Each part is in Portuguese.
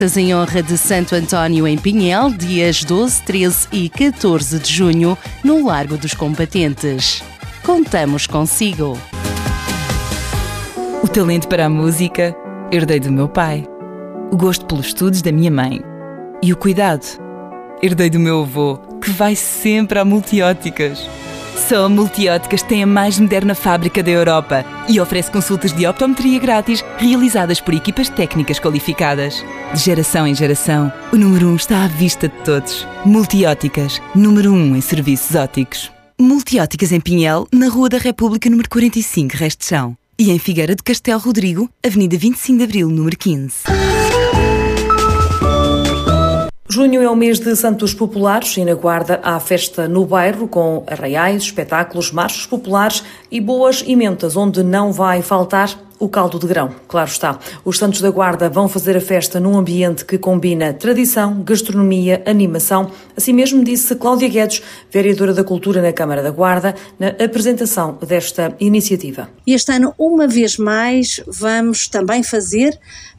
Em honra de Santo António em Pinhel, dias 12, 13 e 14 de junho, no Largo dos Combatentes. Contamos consigo. O talento para a música herdei do meu pai, o gosto pelos estudos da minha mãe e o cuidado herdei do meu avô, que vai sempre a Multióticas. Só a Multióticas tem a mais moderna fábrica da Europa e oferece consultas de optometria grátis realizadas por equipas técnicas qualificadas. De geração em geração, o número 1 está à vista de todos. Multióticas, número 1 em serviços ópticos. Multióticas em Pinhel, na Rua da República, número 45, Resto de Chão. E em Figueira de Castelo Rodrigo, Avenida 25 de Abril, número 15. Junho é o mês de Santos Populares e na Guarda há festa no bairro com arraiais, espetáculos, marchas populares e boas emendas, onde não vai faltar o caldo de grão, claro está. Os Santos da Guarda vão fazer a festa num ambiente que combina tradição, gastronomia, animação. Assim mesmo disse Cláudia Guedes, vereadora da Cultura na Câmara da Guarda, na apresentação desta iniciativa. Este ano, uma vez mais, vamos também fazer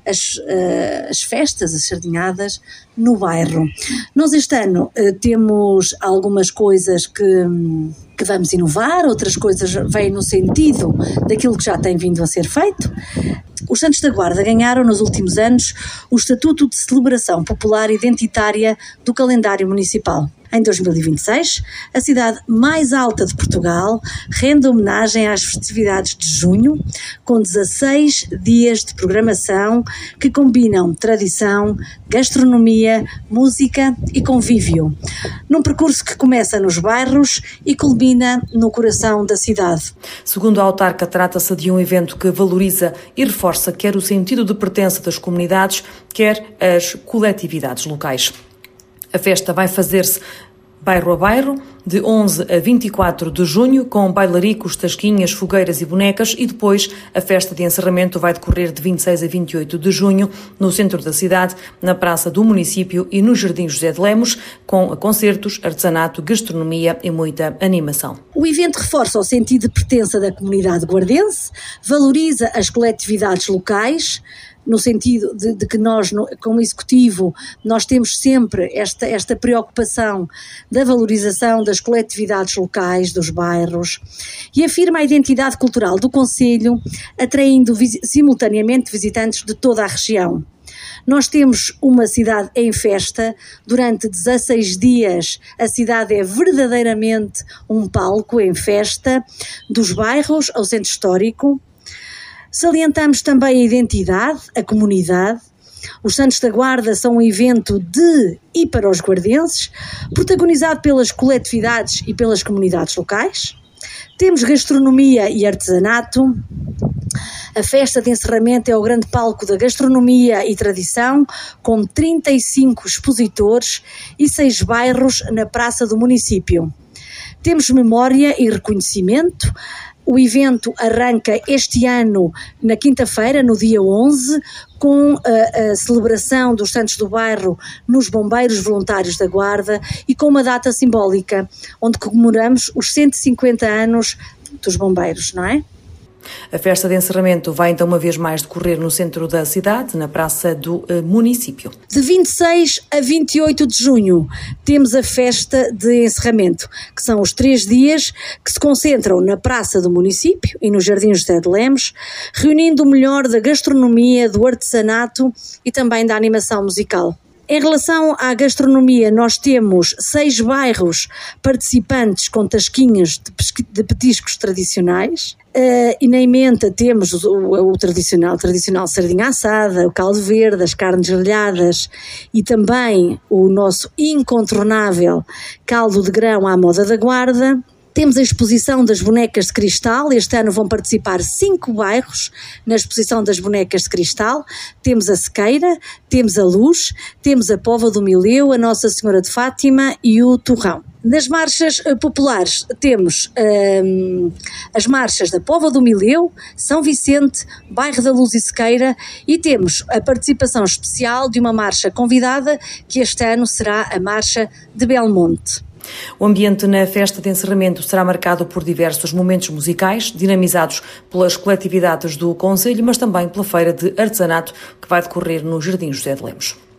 as festas, as sardinhadas no bairro. Nós este ano temos algumas coisas que vamos inovar, outras coisas vêm no sentido daquilo que já tem vindo a ser feito. Os Santos da Guarda ganharam nos últimos anos o Estatuto de Celebração Popular Identitária do calendário municipal. Em 2026, a cidade mais alta de Portugal rende homenagem às festividades de junho, com 16 dias de programação que combinam tradição, gastronomia, música e convívio, num percurso que começa nos bairros e culmina no coração da cidade. Segundo a autarca, trata-se de um evento que valoriza e reforça quer o sentido de pertença das comunidades, quer as coletividades locais. A festa vai fazer-se bairro a bairro, de 11 a 24 de junho, com bailaricos, tasquinhas, fogueiras e bonecas, e depois a festa de encerramento vai decorrer de 26 a 28 de junho, no centro da cidade, na Praça do Município e no Jardim José de Lemos, com concertos, artesanato, gastronomia e muita animação. O evento reforça o sentido de pertença da comunidade guardense, valoriza as coletividades locais, no sentido de que nós, como executivo, nós temos sempre esta preocupação da valorização das coletividades locais, dos bairros, e afirma a identidade cultural do concelho, atraindo simultaneamente visitantes de toda a região. Nós temos uma cidade em festa, durante 16 dias a cidade é verdadeiramente um palco em festa, dos bairros ao centro histórico. Salientamos também a identidade, a comunidade. Os Santos da Guarda são um evento de e para os guardenses, protagonizado pelas coletividades e pelas comunidades locais. Temos gastronomia e artesanato. A festa de encerramento é o grande palco da gastronomia e tradição, com 35 expositores e 6 bairros na Praça do Município. Temos memória e reconhecimento. O evento arranca este ano na quinta-feira, no dia 11, com a celebração dos Santos do Bairro nos Bombeiros Voluntários da Guarda e com uma data simbólica, onde comemoramos os 150 anos dos bombeiros, não é? A festa de encerramento vai então uma vez mais decorrer no centro da cidade, na Praça do Município. De 26 a 28 de junho temos a festa de encerramento, que são os 3 dias que se concentram na Praça do Município e no Jardim José de Lemos, reunindo o melhor da gastronomia, do artesanato e também da animação musical. Em relação à gastronomia, nós temos 6 bairros participantes com tasquinhas de petiscos tradicionais. E na emenda temos o tradicional sardinha assada, o caldo verde, as carnes grelhadas e também o nosso incontornável caldo de grão à moda da Guarda. Temos a exposição das bonecas de cristal. Este ano vão participar 5 bairros na exposição das bonecas de cristal. Temos a Sequeira, temos a Luz, temos a Póvoa do Mileu, a Nossa Senhora de Fátima e o Torrão. Nas marchas populares temos as marchas da Póvoa do Mileu, São Vicente, Bairro da Luz e Sequeira, e temos a participação especial de uma marcha convidada que este ano será a Marcha de Belmonte. O ambiente na festa de encerramento será marcado por diversos momentos musicais, dinamizados pelas coletividades do concelho, mas também pela feira de artesanato que vai decorrer no Jardim José de Lemos.